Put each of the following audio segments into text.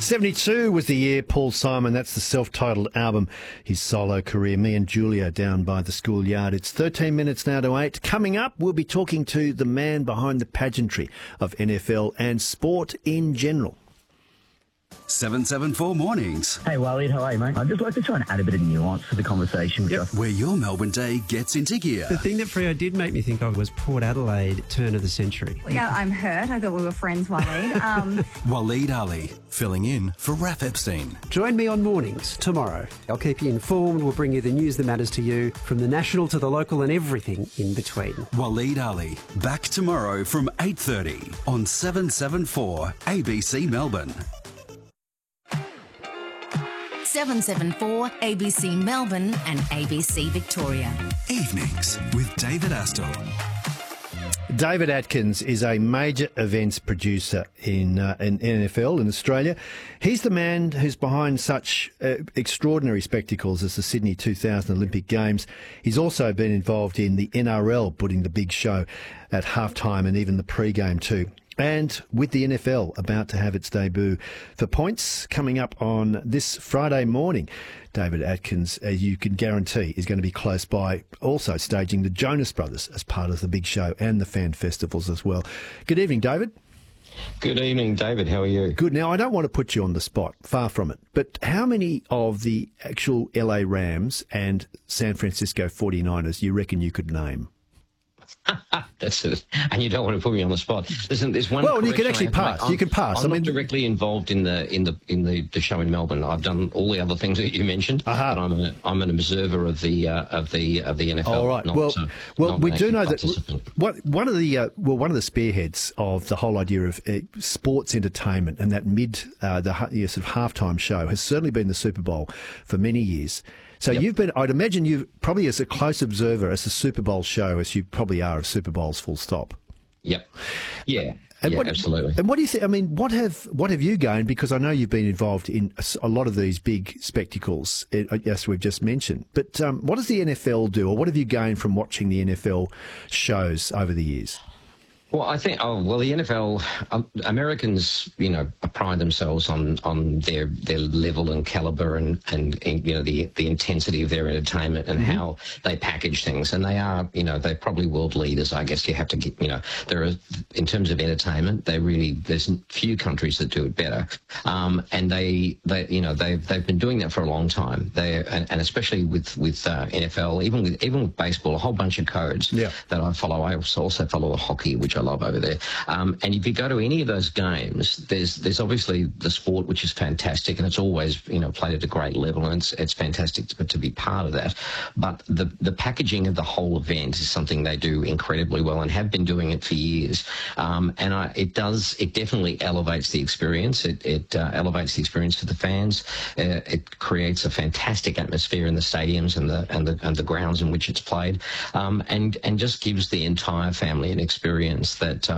72 was the year, Paul Simon. That's the self-titled album, his solo career. Me and Julia down by the schoolyard. It's 13 minutes now to 8. Coming up, we'll be talking to the man behind the pageantry of NFL and sport in general. 774 Mornings. Hey, Waleed, how are you, mate? I'd just like to try and add a bit of nuance to the conversation. Where your Melbourne day gets into gear. The thing that Freo did make me think of was Port Adelaide turn of the century. Yeah, I'm hurt. I thought we were friends, Waleed. Waleed Ali, filling in for Raph Epstein. Join me on Mornings tomorrow. I'll keep you informed. We'll bring you the news that matters to you, from the national to the local and everything in between. Waleed Ali, back tomorrow from 8:30 on 774 ABC Melbourne. 774 ABC Melbourne and ABC Victoria. Evenings with David Astle. David Atkins is a major events producer in NFL in Australia. He's the man who's behind such extraordinary spectacles as the Sydney 2000 Olympic Games. He's also been involved in the NRL putting the big show at halftime and even the pre-game too. And with the NFL about to have its debut for points coming up on this Friday morning, David Atkins, as you can guarantee, is going to be close by, also staging the Jonas Brothers as part of the big show and the fan festivals as well. Good evening, David. Good evening, David. How are you? Good. Now, I don't want to put you on the spot, far from it, but how many of the actual LA Rams and San Francisco 49ers you reckon you could name? That's it. And you don't want to put me on the spot. Listen, there's one. Well, you can actually pass. You can pass. I'm not directly involved in the show in Melbourne. I've done all the other things that you mentioned, but I'm an observer of the NFL. All right. Well, we do know that one of the spearheads of the whole idea of sports entertainment and that sort of halftime show has certainly been the Super Bowl for many years. So I'd imagine you probably as a close observer as the Super Bowl show as you probably are of Super Bowls full stop. Yep. Yeah. Absolutely. And what do you think? I mean, what have you gained? Because I know you've been involved in a lot of these big spectacles, as we've just mentioned. But what does the NFL do, or what have you gained from watching the NFL shows over the years? Well, I think, the NFL, Americans, pride themselves on their level and caliber and the intensity of their entertainment and how they package things. And they are, they're probably world leaders, I guess you have to get, there are, in terms of entertainment, there's few countries that do it better. And they've been doing that for a long time. And especially with NFL, even with baseball, a whole bunch of codes that I follow. I also follow hockey, which I love over there. And if you go to any of those games, there's obviously the sport, which is fantastic, and it's always played at a great level, and it's fantastic to be part of that. But the packaging of the whole event is something they do incredibly well and have been doing it for years. It definitely elevates the experience. It elevates the experience for the fans. It creates a fantastic atmosphere in the stadiums and the grounds in which it's played, and just gives the entire family an experience that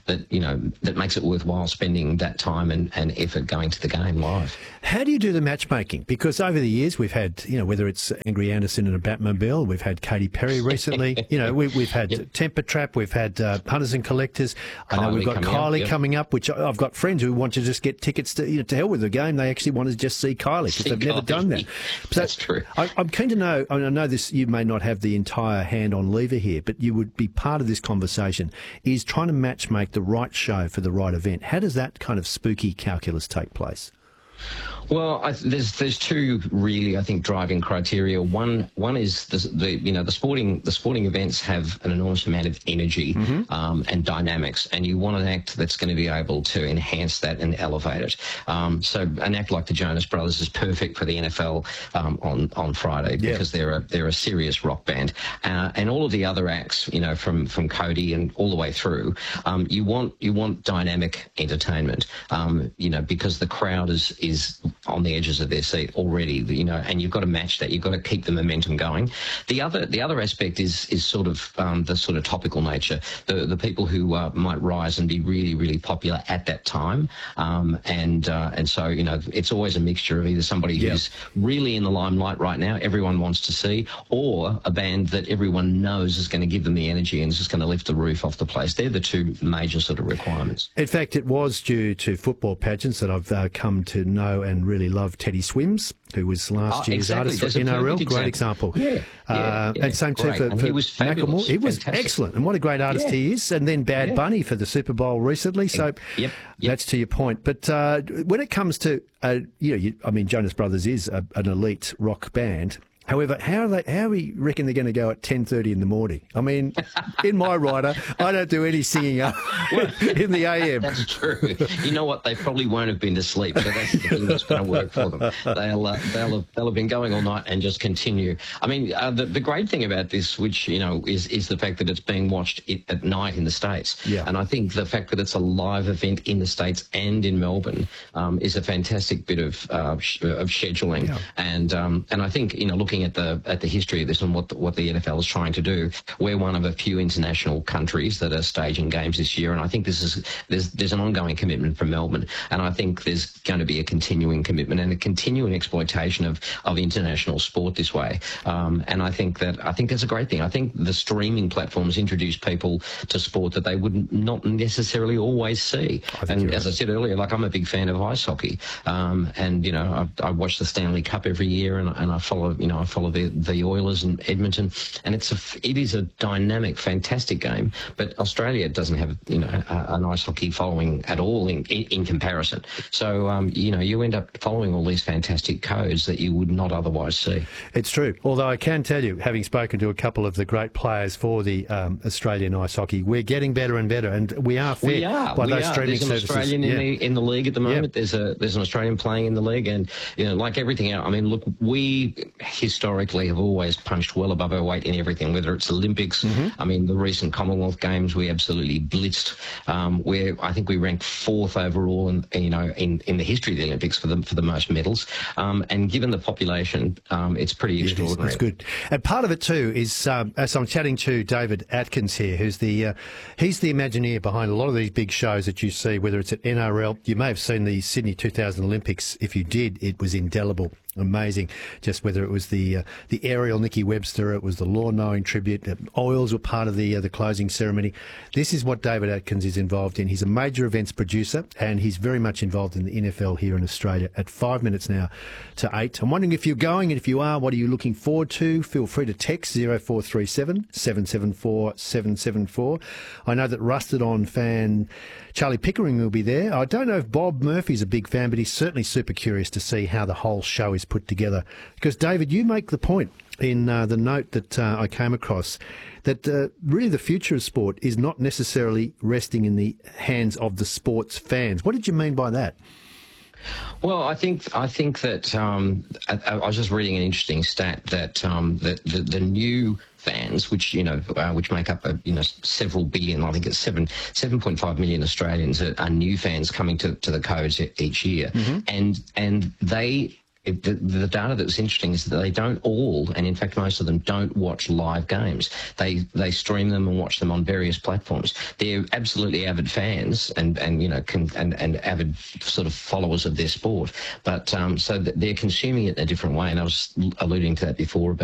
makes it worthwhile spending that time and effort going to the game live. How do you do the matchmaking? Because over the years we've had, whether it's Angry Anderson in a Batmobile, we've had Katy Perry recently, we've had Temper Trap, we've had Hunters and Collectors. I know we've got Kylie coming up, which I've got friends who want to just get tickets to hell with the game. They actually want to just see Kylie because they've never done that. That's true. I'm keen to know, I know this, you may not have the entire hand on lever here, but you would be part of this conversation, is trying to matchmake the right show for the right event. How does that kind of spooky calculus take place? Well, there's two really, I think, driving criteria. One is the sporting events have an enormous amount of energy and dynamics, and you want an act that's going to be able to enhance that and elevate it. So an act like the Jonas Brothers is perfect for the NFL on Friday because they're a serious rock band, and all of the other acts, from Cody and all the way through, you want dynamic entertainment, because the crowd is on the edges of their seat already, and you've got to match that. You've got to keep the momentum going. The other aspect is sort of the sort of topical nature. The people who might rise and be really, really popular at that time, and so it's always a mixture of either somebody who's really in the limelight right now, everyone wants to see, or a band that everyone knows is going to give them the energy and is just going to lift the roof off the place. They're the two major sort of requirements. In fact, it was due to football pageants that I've come to know and really love Teddy Swims, who was last year's artist for NRL. Great example. And same too for Macklemore. He was excellent, and what a great artist he is. And then Bad Bunny for the Super Bowl recently. So that's to your point. But when it comes to, Jonas Brothers is an elite rock band. However, how we reckon they're going to go at 10:30 in the morning? I mean, in my rider, I don't do any singing up in the AM. That's true. You know what? They probably won't have been to sleep, so that's the thing that's going to work for them. They'll have been going all night and just continue. I mean, the great thing about this, which is the fact that it's being watched at night in the States. Yeah. And I think the fact that it's a live event in the States and in Melbourne is a fantastic bit of scheduling. Yeah. And I think looking at the history of this and what the NFL is trying to do, we're one of a few international countries that are staging games this year, and I think there's an ongoing commitment from Melbourne, and I think there's going to be a continuing commitment and a continuing exploitation of international sport this way. And I think that's a great thing. I think the streaming platforms introduce people to sport that they would not necessarily always see. And as I said earlier, I'm a big fan of ice hockey, and I watch the Stanley Cup every year, and I follow the Oilers in Edmonton, and it is a dynamic, fantastic game. But Australia doesn't have an ice hockey following at all in comparison. So you end up following all these fantastic codes that you would not otherwise see. It's true. Although I can tell you, having spoken to a couple of the great players for the Australian ice hockey, we're getting better and better, and we are fed by those streaming services. There's an Australian in the league at the moment. There's an Australian playing in the league, and like everything else. I mean, look, we historically have always punched well above our weight in everything, whether it's Olympics. I mean, the recent Commonwealth Games, we absolutely blitzed. I think we ranked 4th overall in the history of the Olympics for the most medals. And given the population, it's pretty extraordinary. That's good. And part of it too is, as I'm chatting to David Atkins here, who's he's the Imagineer behind a lot of these big shows that you see, whether it's at NRL. You may have seen the Sydney 2000 Olympics. If you did, it was indelible. Amazing. Just whether it was the aerial Nicky Webster, it was the lawn mowing tribute. Oils were part of the closing ceremony. This is what David Atkins is involved in. He's a major events producer, and he's very much involved in the NFL here in Australia. At 5 minutes now to 8. I'm wondering if you're going, and if you are, what are you looking forward to? Feel free to text 0437 774 774. I know that Rusted On fan Charlie Pickering will be there. I don't know if Bob Murphy's a big fan, but he's certainly super curious to see how the whole show is put together. Because, David, you make the point in the note that I came across that really the future of sport is not necessarily resting in the hands of the sports fans. What did you mean by that? Well, I think that I was just reading an interesting stat that the new fans, which make up several billion, I think it's 7.5 million Australians are new fans coming to the codes each year, and they. The data that's interesting is that they don't all, and in fact most of them don't watch live games. They stream them and watch them on various platforms. They're absolutely avid fans and avid sort of followers of their sport, but so that they're consuming it in a different way. And I was alluding to that before about